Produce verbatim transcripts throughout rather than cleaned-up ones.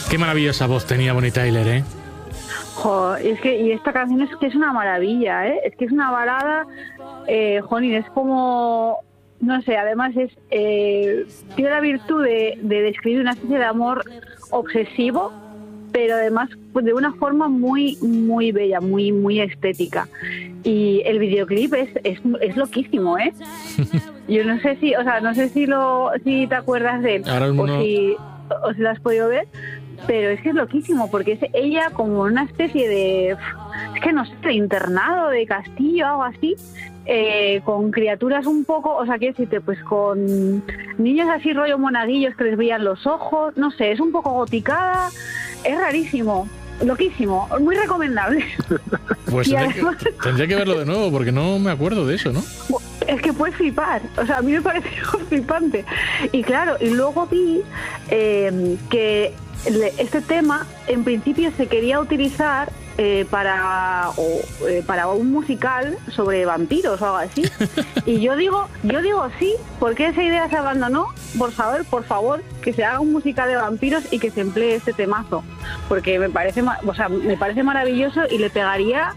Qué maravillosa voz tenía Bonnie Tyler, ¿eh? Jo, es que, y esta canción es que es una maravilla, ¿eh? Es que es una balada, eh, jolín, es como, no sé, además es, eh, tiene la virtud de, de describir una especie de amor obsesivo, pero además pues, de una forma muy, muy bella, muy, muy estética. Y el videoclip es, es, es loquísimo, ¿eh? Yo no sé si, o sea, no sé si lo, si te acuerdas de él, Ahora o no. si, o si lo has podido ver. Pero es que es loquísimo, porque es ella como una especie de, es que no sé, de internado, de castillo, algo así, eh, con criaturas un poco, o sea, quiero decirte, pues con niños así rollo monaguillos que les veían los ojos, no sé, es un poco goticada, es rarísimo, loquísimo, muy recomendable. Pues tendría, además, que, tendría que verlo de nuevo, porque no me acuerdo de eso, ¿no? Es que puedes flipar, o sea, a mí me pareció flipante. Y claro, y luego vi eh, que este tema en principio se quería utilizar eh, para o, eh, para un musical sobre vampiros o algo así. Y yo digo, yo digo sí, porque esa idea se abandonó. Por saber, por favor, que se haga un musical de vampiros y que se emplee este temazo, porque me parece, o sea, me parece maravilloso y le pegaría.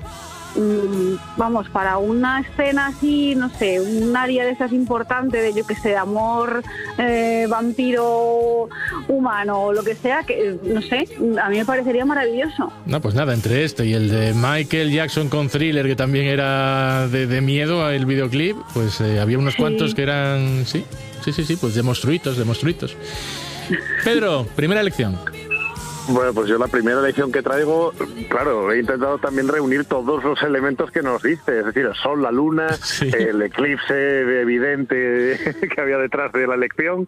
Vamos, para una escena así, no sé, un área de esas importante de, yo que sé, de amor, eh, vampiro humano o lo que sea, que no sé, a mí me parecería maravilloso. No, pues nada, entre este y el de Michael Jackson con Thriller, que también era de, de miedo, el videoclip, pues eh, había unos sí. cuantos que eran, sí, sí, sí, sí, pues de monstruitos, de monstruitos. Pedro, primera elección. Bueno, pues yo la primera elección que traigo, claro, he intentado también reunir todos los elementos que nos diste, es decir, el sol, la luna, sí. el eclipse evidente que había detrás de la elección,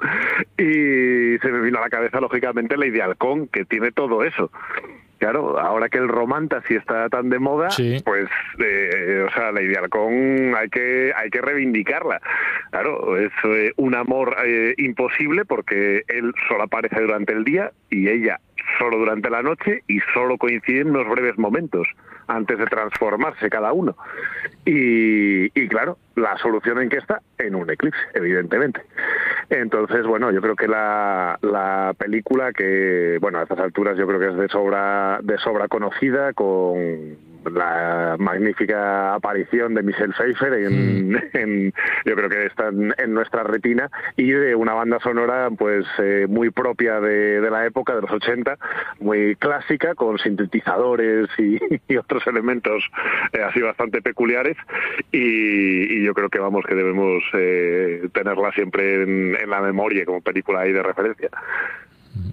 y se me vino a la cabeza, lógicamente, Lady Halcón, que tiene todo eso. Claro, ahora que el romantasy está tan de moda, sí. pues, eh, o sea, Lady Halcón hay que hay que reivindicarla. Claro, es eh, un amor eh, imposible porque él solo aparece durante el día y ella solo durante la noche y solo coinciden unos breves momentos antes de transformarse cada uno. Y, y claro, la solución en qué está, en un eclipse, evidentemente. Entonces, bueno, yo creo que la, la película que, bueno, a estas alturas yo creo que es de sobra, de sobra conocida, con la magnífica aparición de Michelle Pfeiffer en, mm. en, yo creo que está en, en nuestra retina, y de una banda sonora pues eh, muy propia de, de la época de los ochenta, muy clásica, con sintetizadores y, y otros elementos eh, así bastante peculiares, y, y yo creo que vamos que debemos eh, tenerla siempre en, en la memoria como película ahí de referencia.